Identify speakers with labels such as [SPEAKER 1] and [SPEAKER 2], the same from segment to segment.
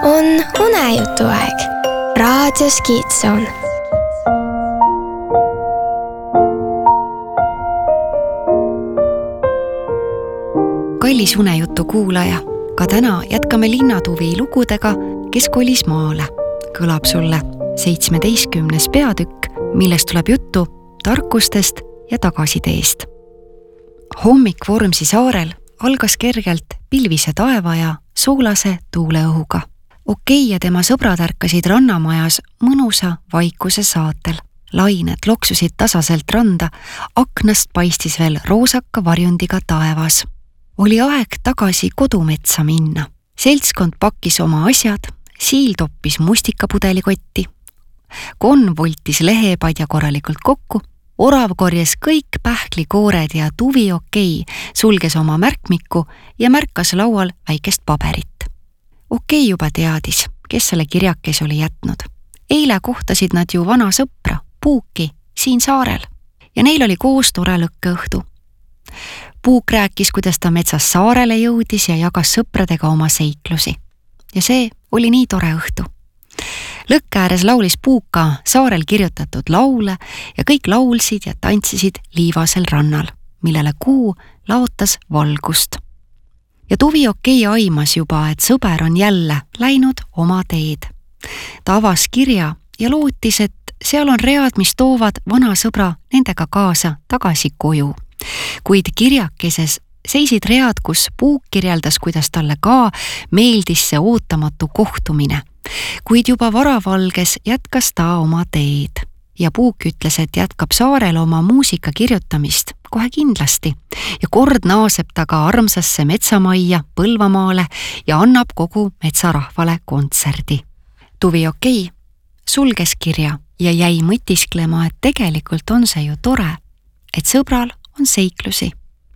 [SPEAKER 1] on unejutuaeg raadios Kiidson.
[SPEAKER 2] Kallis unejutu kuulaja, ka täna jätkame linnatuvi lugudega, kes kolis maale. Kõlab sulle 17. peatükk, millest tuleb juttu tarkustest ja tagasiteest. Hommik Vormsi saarel algas kergelt pilvise taeva ja soolase tuuleõhuga. Okei ja tema sõbrad ärkasid rannamajas mõnusa vaikuse saatel. Lained loksusid tasaselt randa, aknast paistis veel roosaka varjundiga taevas. Oli aeg tagasi kodumetsa minna. Seltskond pakkis oma asjad, Siil toppis mustikapudeli-kotti. Konn voltis lehepadja korralikult kokku, Orav korjas kõik pähklikoored ja Tuvi Okei sulges oma märkmiku ja märkas laual väikest paberit. Okei juba teadis, kes selle kirjakes oli jätnud. Eile kohtasid nad ju vana sõpra, Puuki, siin saarel. Ja neil oli koos tore lõkkeõhtu. Puuk rääkis, kuidas ta metsas saarele jõudis ja jagas sõpradega oma seiklusi. Ja see oli nii tore õhtu. Lõkke ääres laulis Puuka saarel kirjutatud laule ja kõik laulsid ja tantsisid liivasel rannal, millele kuu laotas valgust. Ja Tuvi Okei aimas juba, et sõber on jälle läinud oma teed. Ta avas kirja ja lootis, et seal on read, mis toovad vana sõbra nendega kaasa tagasi koju. Kuid kirjakeses seisid read, kus Puuk kirjeldas, kuidas talle ka meeldis see ootamatu kohtumine. Kuid juba varavalges jätkas ta oma teed. Ja Puuk ütles, et jätkab saarel oma muusika kirjutamist kohe kindlasti. Ja kord naaseb ta ka armsasse metsamajja Põlvamaale ja annab kogu metsarahvale kontserdi. Tuvi Okei sulges kirja ja jäi mõtisklema, et tegelikult on see ju tore, et sõbral on seiklusi.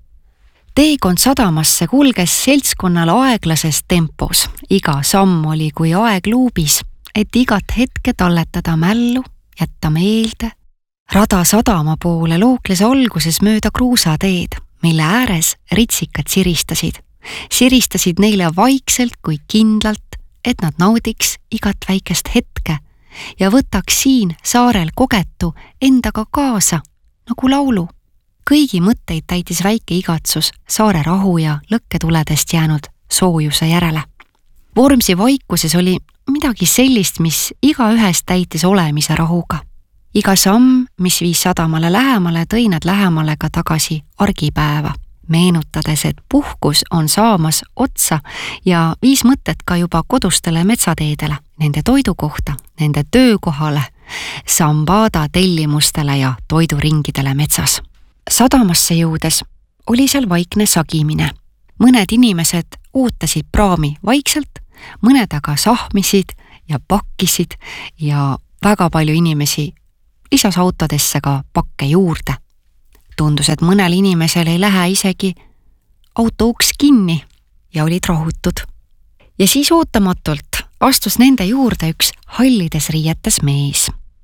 [SPEAKER 2] Teekond sadamasse kulges seltskonnal aeglases tempos. Iga samm oli kui aeg luubis, et igat hetke talletada mällu, jätta meelde. Rada sadama poole lookles alguses mööda kruusateed, mille ääres ritsikad siristasid. Siristasid neile vaikselt kui kindlalt, et nad naudiks igat väikest hetke ja võtaks siin saarel kogetu endaga kaasa, nagu laulu. Kõigi mõtteid täitis väike igatsus saare rahu ja lõkketuledest jäänud soojuse järele. Vormsi vaikuses oli midagi sellist, mis iga ühest täitis olemise rahuga. Iga samm, mis viis sadamale lähemale, tõi nad lähemale ka tagasi argipäeva, meenutades, et puhkus on saamas otsa ja viis mõtet ka juba kodustele metsateedele, nende toidu kohta, nende töökohale, sambada tellimustele ja toiduringidele metsas. Sadamasse jõudes oli seal vaikne sagimine. Mõned inimesed ootasid praami vaikselt, mõned aga sahmisid ja pakkisid ja väga palju inimesi lisas autodesse ka pakke juurde. Tundus, et mõnel inimesel ei lähe isegi auto uks kinni ja olid rahutud. Ja siis ootamatult astus nende juurde üks hallides riietes mees.